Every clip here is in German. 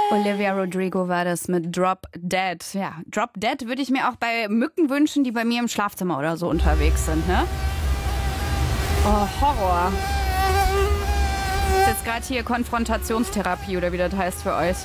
Olivia Rodrigo war das mit Drop Dead. Ja, Drop Dead würde ich mir auch bei Mücken wünschen, die bei mir im Schlafzimmer oder so unterwegs sind, ne? Oh, Horror. Das ist jetzt gerade hier Konfrontationstherapie oder wie das heißt für euch.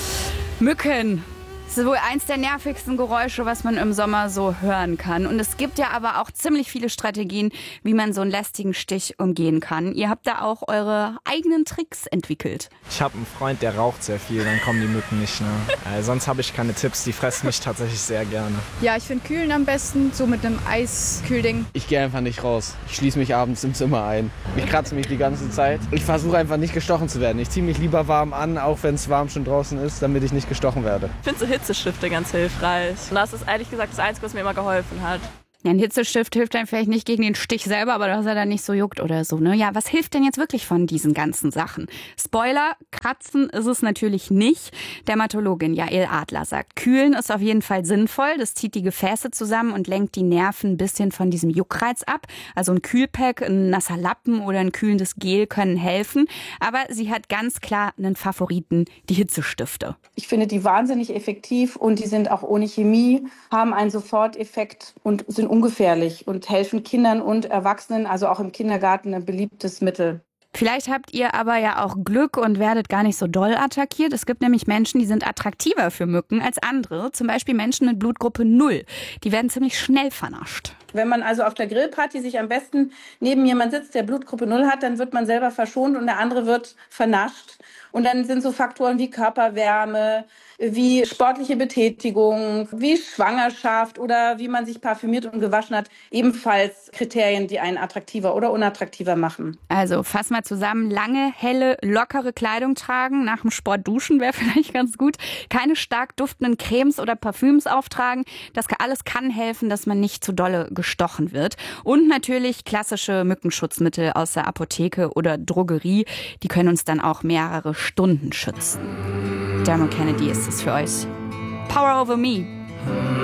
Mücken. Das ist wohl eins der nervigsten Geräusche, was man im Sommer so hören kann. Und es gibt ja aber auch ziemlich viele Strategien, wie man so einen lästigen Stich umgehen kann. Ihr habt da auch eure eigenen Tricks entwickelt. Ich habe einen Freund, der raucht sehr viel, dann kommen die Mücken nicht. Ne? Sonst habe ich keine Tipps, die fressen mich tatsächlich sehr gerne. Ja, ich finde Kühlen am besten, so mit einem Eiskühlding. Ich gehe einfach nicht raus. Ich schließe mich abends im Zimmer ein. Ich kratze mich die ganze Zeit. Ich versuche einfach nicht gestochen zu werden. Ich ziehe mich lieber warm an, auch wenn es warm schon draußen ist, damit ich nicht gestochen werde. Ich finde so Hitzestifte ganz hilfreich. Und das ist ehrlich gesagt das Einzige, was mir immer geholfen hat. Ja, ein Hitzestift hilft dann vielleicht nicht gegen den Stich selber, aber dass er dann nicht so juckt oder so, ne? Ja, was hilft denn jetzt wirklich von diesen ganzen Sachen? Spoiler, Kratzen ist es natürlich nicht. Dermatologin Jael Adler sagt, Kühlen ist auf jeden Fall sinnvoll. Das zieht die Gefäße zusammen und lenkt die Nerven ein bisschen von diesem Juckreiz ab. Also ein Kühlpack, ein nasser Lappen oder ein kühlendes Gel können helfen. Aber sie hat ganz klar einen Favoriten, die Hitzestifte. Ich finde die wahnsinnig effektiv und die sind auch ohne Chemie, haben einen Soforteffekt und sind ungefährlich und helfen Kindern und Erwachsenen, also auch im Kindergarten, ein beliebtes Mittel. Vielleicht habt ihr aber ja auch Glück und werdet gar nicht so doll attackiert. Es gibt nämlich Menschen, die sind attraktiver für Mücken als andere. Zum Beispiel Menschen mit Blutgruppe 0. Die werden ziemlich schnell vernascht. Wenn man also auf der Grillparty sich am besten neben jemand sitzt, der Blutgruppe 0 hat, dann wird man selber verschont und der andere wird vernascht. Und dann sind so Faktoren wie Körperwärme, wie sportliche Betätigung, wie Schwangerschaft oder wie man sich parfümiert und gewaschen hat, ebenfalls Kriterien, die einen attraktiver oder unattraktiver machen. Also fass mal zusammen, lange, helle, lockere Kleidung tragen, nach dem Sport duschen wäre vielleicht ganz gut, keine stark duftenden Cremes oder Parfüms auftragen, das alles kann helfen, dass man nicht zu dolle gestochen wird. Und natürlich klassische Mückenschutzmittel aus der Apotheke oder Drogerie, die können uns dann auch mehrere Stunden schützen. Dermot Kennedy ist es für euch. Power over me.